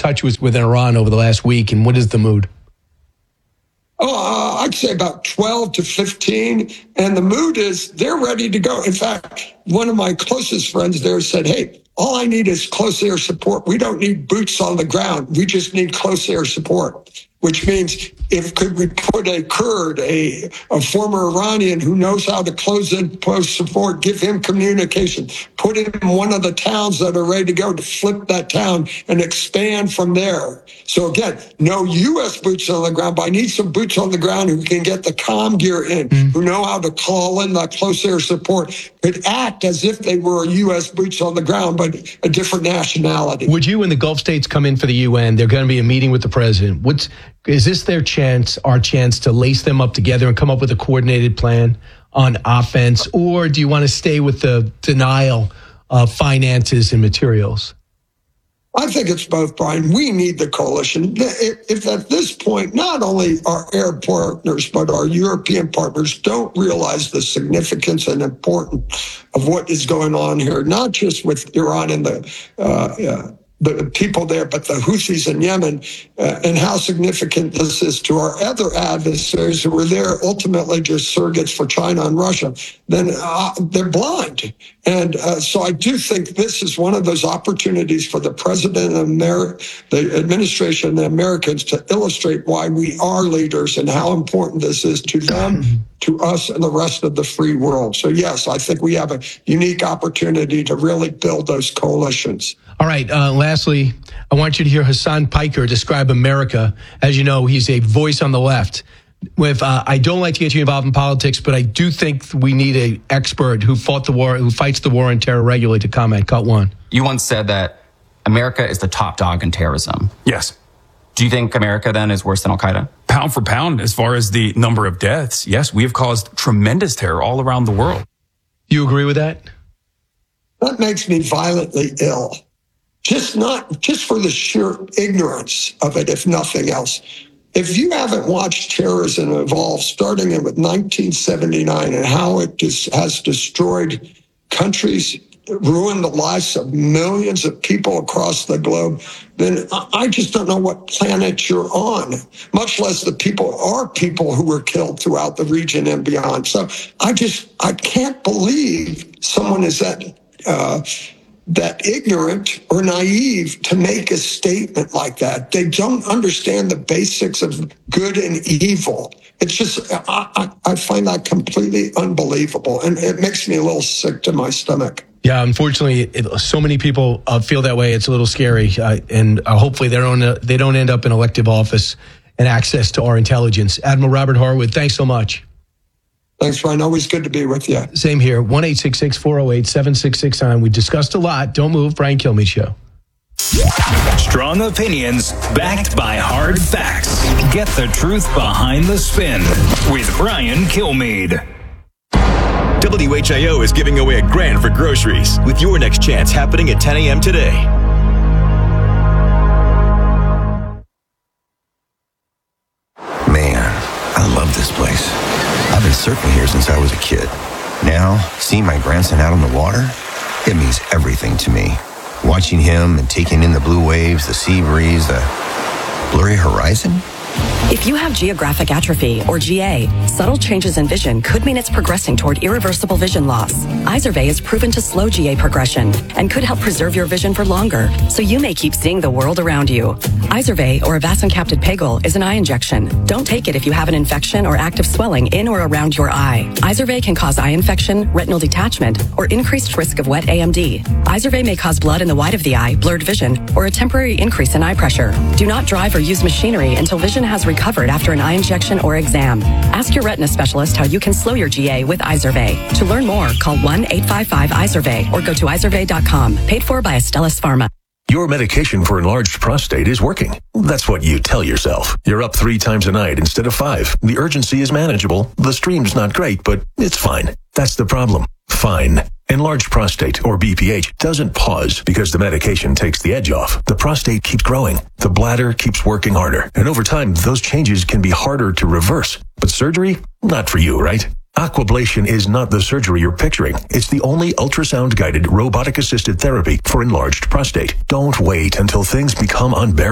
touch with Iran over the last week, and what is the mood? Oh, I'd say about 12 to 15. And the mood is they're ready to go. In fact, one of my closest friends there said, hey, all I need is close air support. We don't need boots on the ground. We just need close air support, which means could we put a Kurd, a former Iranian who knows how to close in post support, give him communication, put him in one of the towns that are ready to go to flip that town and expand from there. So again, no U.S. boots on the ground, but I need some boots on the ground who can get the comm gear in, who know how to call in that close air support, could act as if they were U.S. boots on the ground, but a different nationality. Would you and the Gulf states come in for the UN? They're going to be a meeting with the president. Is this their chance, our chance to lace them up together and come up with a coordinated plan on offense? Or do you want to stay with the denial of finances and materials? I think it's both, Brian. We need the coalition. If at this point, not only our Arab partners, but our European partners don't realize the significance and importance of what is going on here, not just with Iran and the people there, but the Houthis in Yemen, and how significant this is to our other adversaries who were there ultimately just surrogates for China and Russia, then they're blind. And so I do think this is one of those opportunities for the president and the administration and the Americans to illustrate why we are leaders and how important this is to them, to us, and the rest of the free world. So yes, I think we have a unique opportunity to really build those coalitions. All right. Lastly, I want you to hear Hassan Piker describe America. As you know, he's a voice on the left. I don't like to get you involved in politics, but I do think we need an expert who fights the war on terror regularly to comment. Cut one. You once said that America is the top dog in terrorism. Yes. Do you think America then is worse than Al-Qaeda? Pound for pound, as far as the number of deaths, yes, we have caused tremendous terror all around the world. You agree with that? That makes me violently ill. Just for the sheer ignorance of it, if nothing else. If you haven't watched terrorism evolve, starting with 1979 and how it has destroyed countries, ruined the lives of millions of people across the globe, then I just don't know what planet you're on, much less the people who were killed throughout the region and beyond. So I can't believe someone is that ignorant or naive to make a statement like that. They don't understand the basics of good and evil. It's just, I find that completely unbelievable. And it makes me a little sick to my stomach. Yeah, unfortunately, so many people feel that way. It's a little scary. And hopefully they don't end up in elective office and access to our intelligence. Admiral Robert Harwood, thanks so much. Thanks, Brian. Always good to be with you. Same here. 1-866-408-7669. We discussed a lot. Don't move. Brian Kilmeade Show. Strong opinions backed by hard facts. Get the truth behind the spin with Brian Kilmeade. WHIO is giving away $1,000 for groceries with your next chance happening at 10 a.m. today. Man, I love this place. I've been surfing here since I was a kid. Now, seeing my grandson out on the water, it means everything to me. Watching him and taking in the blue waves, the sea breeze, the blurry horizon. If you have geographic atrophy, or GA, subtle changes in vision could mean it's progressing toward irreversible vision loss. Izervay is proven to slow GA progression and could help preserve your vision for longer, so you may keep seeing the world around you. Izervay, or avacincaptad pegol, is an eye injection. Don't take it if you have an infection or active swelling in or around your eye. Izervay can cause eye infection, retinal detachment, or increased risk of wet AMD. Izervay may cause blood in the white of the eye, blurred vision, or a temporary increase in eye pressure. Do not drive or use machinery until vision has recovered after an eye injection or exam. Ask your retina specialist how you can slow your GA with Izervay. To learn more, call 1-855-IZERVAY or go to izervay.com. Paid for by Astellas Pharma. Your medication for enlarged prostate is working. That's what you tell yourself. You're up 3 times a night instead of 5. The urgency is manageable. The stream's not great, but it's fine. That's the problem. Fine. Enlarged prostate, or BPH, doesn't pause because the medication takes the edge off. The prostate keeps growing. The bladder keeps working harder. And over time, those changes can be harder to reverse. But surgery? Not for you, right? Aquablation is not the surgery you're picturing. It's the only ultrasound-guided, robotic-assisted therapy for enlarged prostate. Don't wait until things become unbearable.